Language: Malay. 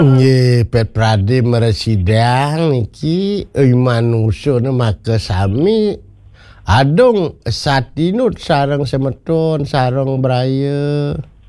Ye, pet prade meresidang niki manusia na maka sami adong satinut sarang semeton sarang beraya